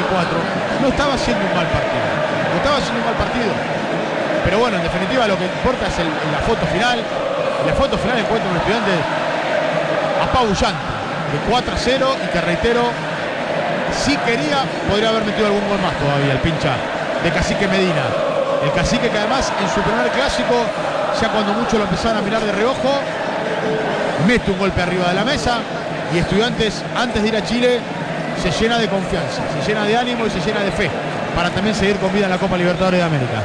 no estaba haciendo un mal partido. Pero bueno, en definitiva lo que importa es la foto final. Y la foto final encuentra un Estudiantes apabullante, de 4-0, y que reitero, si quería, podría haber metido algún gol más todavía, el pincha de Cacique Medina. El Cacique que además en su primer clásico, ya cuando muchos lo empezaron a mirar de reojo, mete un golpe arriba de la mesa, y Estudiantes, antes de ir a Chile, se llena de confianza, se llena de ánimo y se llena de fe, para también seguir con vida en la Copa Libertadores de América.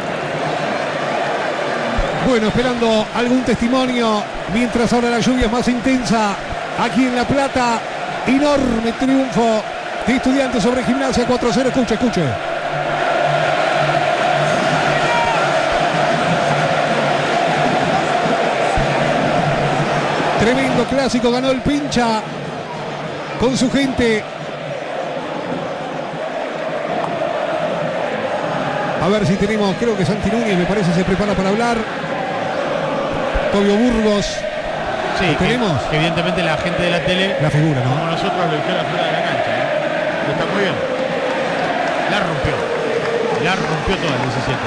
Bueno, esperando algún testimonio, mientras ahora la lluvia es más intensa aquí en La Plata. Enorme triunfo de Estudiantes sobre Gimnasia 4-0. Escuche. Tremendo clásico, ganó el pincha con su gente. A ver si tenemos, creo que Santi Núñez, me parece, se prepara para hablar. Tobio Burgos. Sí, tenemos. Que evidentemente la gente de la tele, la figura, ¿no? Como nosotros lo dijeron afuera de la cancha, ¿eh? Está muy bien. La rompió toda el 17.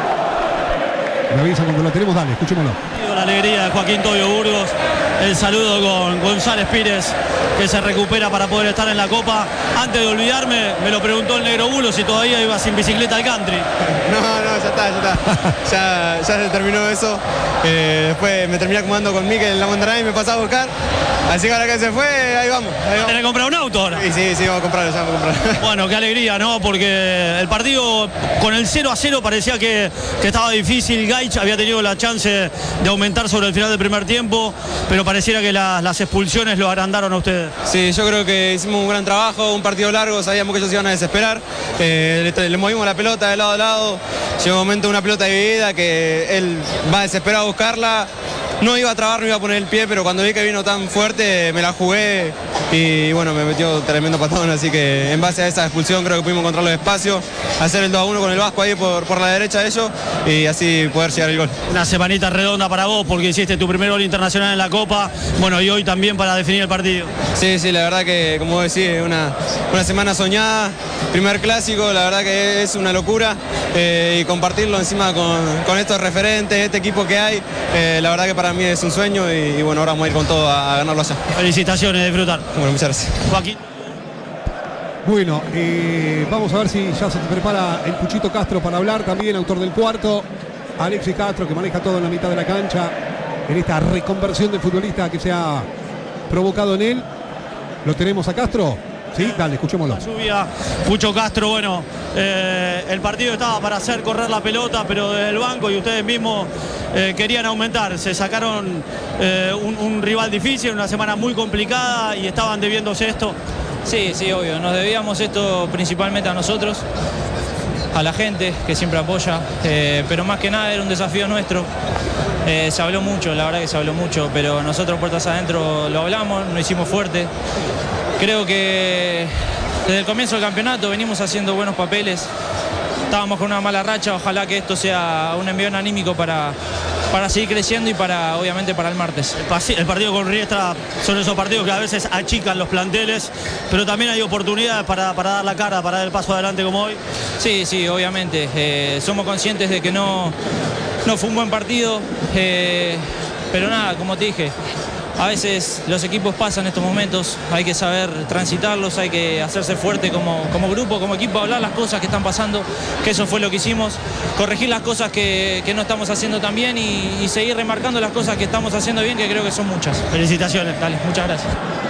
Me avisa cuando lo tenemos, dale, escuchémoslo. La alegría de Joaquín Tobio Burgos, el saludo con González Pires, que se recupera para poder estar en la Copa. Antes de olvidarme, me lo preguntó el Negro Bulo si todavía iba sin bicicleta al country. No, ya está. Ya se terminó eso. Después me terminé acomodando con Mikel en la Monterrey y me pasaba a buscar. Así que ahora que se fue, ahí vamos. ¿Tenés que comprar un auto ahora? Sí, vamos a comprarlo. Bueno, qué alegría, ¿no? Porque el partido con el 0-0 parecía que estaba difícil. Gaich había tenido la chance de aumentar sobre el final del primer tiempo, pero pareciera que las expulsiones lo agrandaron a ustedes. Sí, yo creo que hicimos un gran trabajo, un partido largo, sabíamos que ellos iban a desesperar. Le movimos la pelota de lado a lado. Llegó un momento, una pelota dividida, que él va desesperado a buscarla. No iba a trabar, no iba a poner el pie, pero cuando vi que vino tan fuerte, me la jugué y bueno, me metió tremendo patón, así que en base a esa expulsión creo que pudimos encontrar los espacios, hacer el 2-1 con el Vasco ahí por la derecha de ellos y así poder llegar el gol. Una semanita redonda para vos porque hiciste tu primer gol internacional en la Copa, bueno, y hoy también para definir el partido. Sí, la verdad que, como vos decís, una semana soñada, primer clásico, la verdad que es una locura y compartirlo encima con estos referentes, este equipo que hay, la verdad que para mí es un sueño y bueno, ahora vamos a ir con todo a ganarlo allá. Felicitaciones, disfrutar. Bueno, muchas gracias. Joaquín. Bueno, vamos a ver si ya se prepara el Puchito Castro para hablar, también autor del cuarto. Alexis Castro, que maneja todo en la mitad de la cancha, en esta reconversión del futbolista que se ha provocado en él. ¿Lo tenemos a Castro? Sí, dale, escuchémoslo. La lluvia, Pucho Castro, bueno, el partido estaba para hacer correr la pelota, pero desde el banco y ustedes mismos querían aumentar. Se sacaron un rival difícil, una semana muy complicada y estaban debiéndose esto. Sí, obvio. Nos debíamos esto principalmente a nosotros, a la gente que siempre apoya, pero más que nada era un desafío nuestro. Se habló mucho, la verdad que se habló mucho, pero nosotros puertas adentro lo hablamos, nos hicimos fuerte. Creo que desde el comienzo del campeonato venimos haciendo buenos papeles. Estábamos con una mala racha, ojalá que esto sea un envión anímico para seguir creciendo y obviamente para el martes. El partido con Riestra son esos partidos que a veces achican los planteles, pero también hay oportunidades para dar la cara, para dar el paso adelante como hoy. Sí, obviamente. Somos conscientes de que no fue un buen partido, pero nada, como te dije, a veces los equipos pasan estos momentos, hay que saber transitarlos, hay que hacerse fuerte como grupo, como equipo, hablar las cosas que están pasando, que eso fue lo que hicimos, corregir las cosas que no estamos haciendo tan bien y seguir remarcando las cosas que estamos haciendo bien, que creo que son muchas. Felicitaciones. Dale, muchas gracias.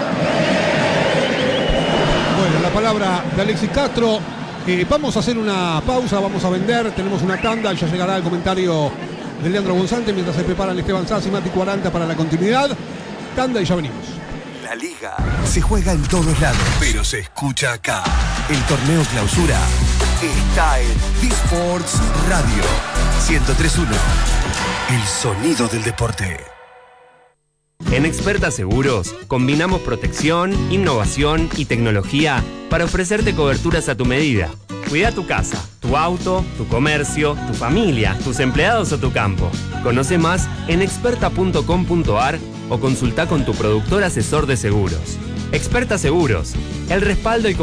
Bueno, la palabra de Alexis Castro. Vamos a hacer una pausa, vamos a vender, tenemos una tanda, ya llegará el comentario de Leandro González mientras se preparan Esteban Sassi, Mati 40 para la continuidad. Tanda y ya venimos. La liga se juega en todos lados, pero se escucha acá. El torneo clausura está en D-Sports Radio 103.1. El sonido del deporte. En Experta Seguros combinamos protección, innovación y tecnología para ofrecerte coberturas a tu medida. Cuida tu casa, tu auto, tu comercio, tu familia, tus empleados o tu campo. Conoce más en experta.com.ar o consulta con tu productor asesor de seguros. Experta Seguros, el respaldo y